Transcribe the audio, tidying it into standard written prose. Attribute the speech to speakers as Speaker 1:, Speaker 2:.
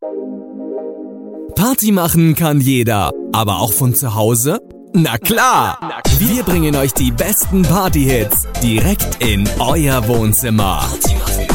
Speaker 1: Party machen kann jeder, aber auch von zu Hause? Na klar! Wir bringen euch die besten Party-Hits direkt in euer Wohnzimmer.